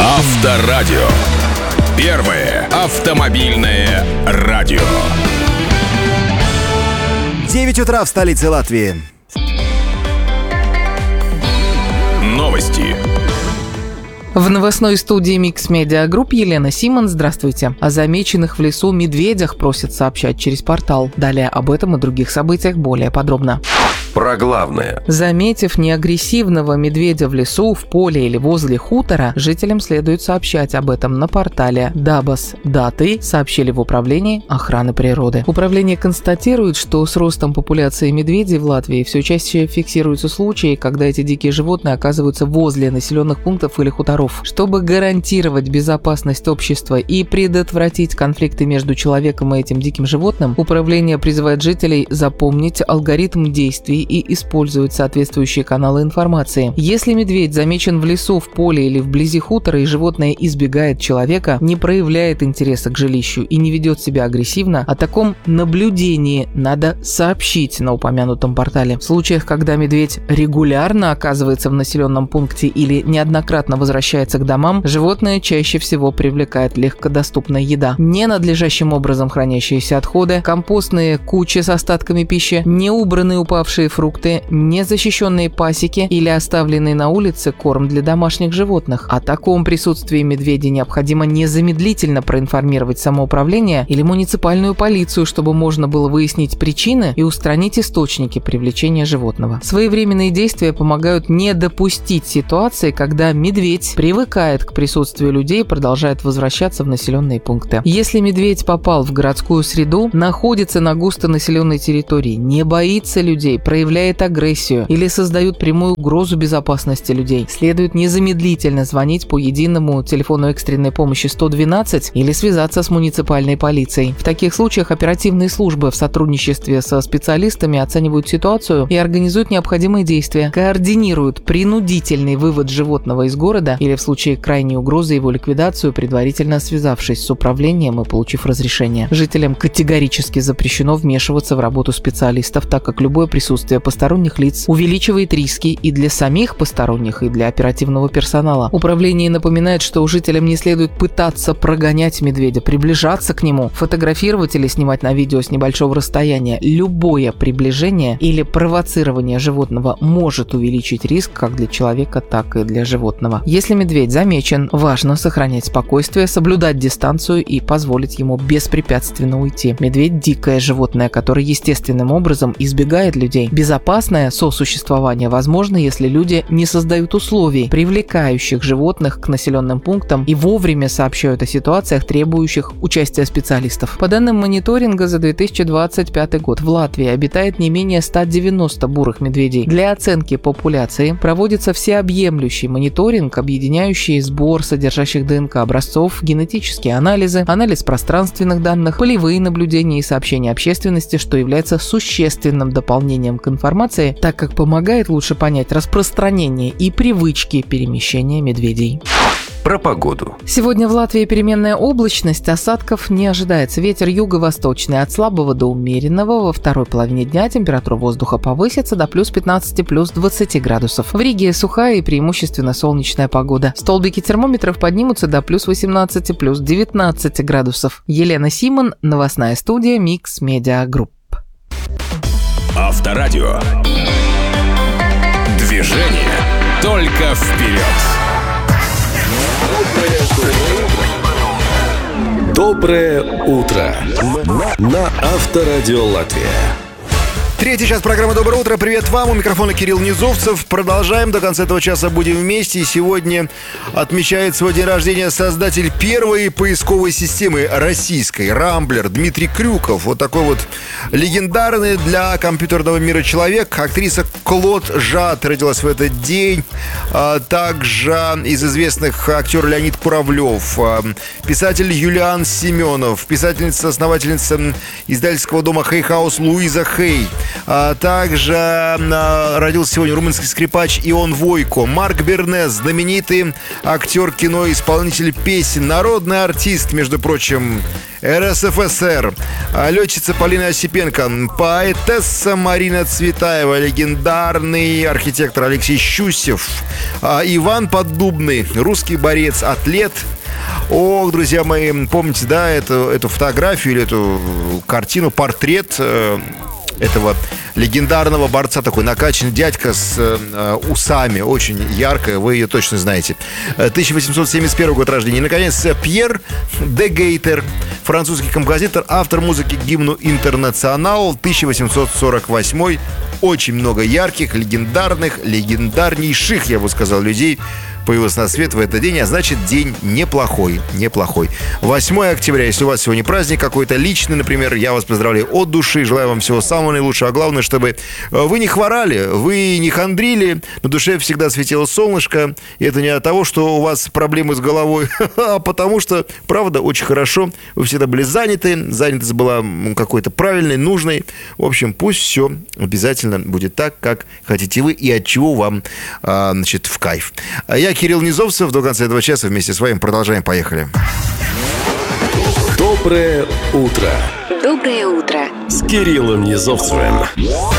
Авторадио. Первое автомобильное радио. 9 утра в столице Латвии. Новости. В новостной студии Mix Media Group Елена Симон. Здравствуйте. О замеченных в лесу медведях просят сообщать через портал. Далее об этом и других событиях более подробно. Про главное. Заметив неагрессивного медведя в лесу, в поле или возле хутора, жителям следует сообщать об этом на портале Dabas.lt, сообщили в Управлении охраны природы. Управление констатирует, что с ростом популяции медведей в Латвии все чаще фиксируются случаи, когда эти дикие животные оказываются возле населенных пунктов или хуторов. Чтобы гарантировать безопасность общества и предотвратить конфликты между человеком и этим диким животным, управление призывает жителей запомнить алгоритм действий и использовать соответствующие каналы информации. Если медведь замечен в лесу, в поле или вблизи хутора, и животное избегает человека, не проявляет интереса к жилищу и не ведет себя агрессивно, о таком наблюдении надо сообщить на упомянутом портале. В случаях, когда медведь регулярно оказывается в населенном пункте или неоднократно возвращается к домам, животное чаще всего привлекает легкодоступная еда, ненадлежащим образом хранящиеся отходы, компостные кучи с остатками пищи, неубранные упавшие фрукты, незащищенные пасеки или оставленный на улице корм для домашних животных. О таком присутствии медведя необходимо незамедлительно проинформировать самоуправление или муниципальную полицию, чтобы можно было выяснить причины и устранить источники привлечения животного. Своевременные действия помогают не допустить ситуации, когда медведь привыкает к присутствию людей и продолжает возвращаться в населенные пункты. Если медведь попал в городскую среду, находится на густонаселенной территории, не боится людей, проявляет агрессию или создают прямую угрозу безопасности людей, следует незамедлительно звонить по единому телефону экстренной помощи 112 или связаться с муниципальной полицией. В таких случаях оперативные службы в сотрудничестве со специалистами оценивают ситуацию и организуют необходимые действия, координируют принудительный вывод животного из города или в случае крайней угрозы его ликвидацию, предварительно связавшись с управлением и получив разрешение. Жителям категорически запрещено вмешиваться в работу специалистов, так как любое присутствие посторонних лиц увеличивает риски и для самих посторонних, и для оперативного персонала. Управление напоминает, что жителям не следует пытаться прогонять медведя, приближаться к нему, фотографировать или снимать на видео с небольшого расстояния. Любое приближение или провоцирование животного может увеличить риск как для человека, так и для животного. Если медведь замечен, важно сохранять спокойствие, соблюдать дистанцию и позволить ему беспрепятственно уйти. Медведь – дикое животное, которое естественным образом избегает людей. Безопасное сосуществование возможно, если люди не создают условий, привлекающих животных к населенным пунктам, и вовремя сообщают о ситуациях, требующих участия специалистов. По данным мониторинга за 2025 год в Латвии обитает не менее 190 бурых медведей. Для оценки популяции проводится всеобъемлющий мониторинг, объединяющий сбор содержащих ДНК образцов, генетические анализы, анализ пространственных данных, полевые наблюдения и сообщения общественности, что является существенным дополнением к информации, так как помогает лучше понять распространение и привычки перемещения медведей. Про погоду. Сегодня в Латвии переменная облачность, осадков не ожидается. Ветер юго-восточный от слабого до умеренного. Во второй половине дня температура воздуха повысится до плюс 15, плюс 20 градусов. В Риге сухая и преимущественно солнечная погода. Столбики термометров поднимутся до плюс 18, плюс 19 градусов. Елена Симон, новостная студия Mix Media Group. Авторадио. Движение только вперед. Доброе утро на Авторадио Латвия. Третий час программы «Доброе утро». Привет вам. У микрофона Кирилл Низовцев. Продолжаем. До конца этого часа будем вместе. И сегодня отмечает свой день рождения создатель первой поисковой системы российской, Рамблер, Дмитрий Крюков. Вот такой вот легендарный для компьютерного мира человек. Актриса Клод Жад родилась в этот день. Также из известных актер Леонид Куравлев, писатель Юлиан Семенов, писательница-основательница издательского дома Хей Хаус Луиза Хей. Также родился сегодня румынский скрипач Ион Войко. Марк Бернес, знаменитый актер кино, исполнитель песен, народный артист, между прочим, РСФСР. Летчица Полина Осипенко, поэтесса Марина Цветаева, легендарный архитектор Алексей Щусев, Иван Поддубный, русский борец, атлет. Ох, друзья мои, помните, да, эту фотографию или эту картину, портрет этого легендарного борца, такой накачанный дядька с усами, очень яркая, вы ее точно знаете. 1871 год рождения. И, наконец, Пьер де Гейтер, французский композитор, автор музыки к гимну «Интернационал», 1848. Очень много ярких, легендарнейших, я бы сказал, людей появилось на свет в этот день, а значит, день неплохой. 8 октября, если у вас сегодня праздник какой-то личный, например, я вас поздравляю от души, желаю вам всего самого наилучшего, а главное, чтобы вы не хворали, вы не хандрили, на душе всегда светило солнышко, и это не от того, что у вас проблемы с головой, а потому что, правда, очень хорошо, вы всегда были занятость была какой-то правильной, нужной, в общем, пусть все обязательно будет так, как хотите вы и от чего вам, в кайф. Я Кирилл Низовцев, до конца этого часа вместе с вами продолжаем. Поехали. Доброе утро. Доброе утро. С Кириллом Низовцевым.